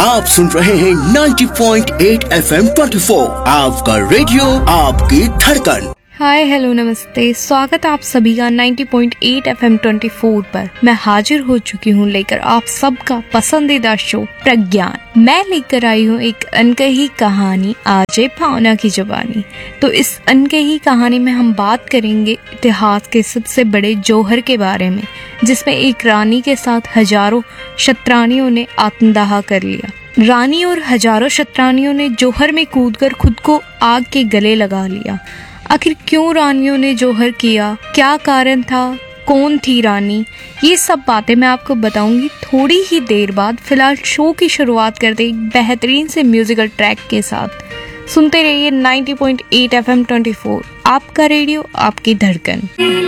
आप सुन रहे हैं 90.8 FM 24, आपका रेडियो आपकी धड़कन। हाय हेलो नमस्ते, स्वागत आप सभी का 90.8 FM 24 पर। मैं हाजिर हो चुकी हूँ लेकर आप सबका पसंदीदा शो प्रज्ञान। मैं लेकर आई हूँ एक अनकही कहानी, आजे भावना की जुबानी। तो इस अनकही कहानी में हम बात करेंगे इतिहास के सबसे बड़े जौहर के बारे में, जिसमें एक रानी के साथ हजारों शतरानियों ने आत्मदाह कर लिया। रानी और हजारों शतरानियों ने जौहर में कूदकर खुद को आग के गले लगा लिया। आखिर क्यों रानियों ने जौहर किया, क्या कारण था, कौन थी रानी, ये सब बातें मैं आपको बताऊंगी थोड़ी ही देर बाद। फिलहाल शो की शुरुआत करते एक बेहतरीन से म्यूजिकल ट्रैक के साथ। सुनते रहिए 90.8 FM 24, आपका रेडियो आपकी धड़कन।